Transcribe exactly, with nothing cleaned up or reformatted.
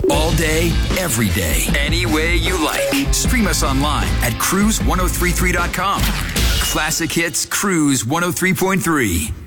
All day, every day, any way you like. Stream us online at cruise ten thirty-three dot com. Classic Hits Cruise one oh three point three.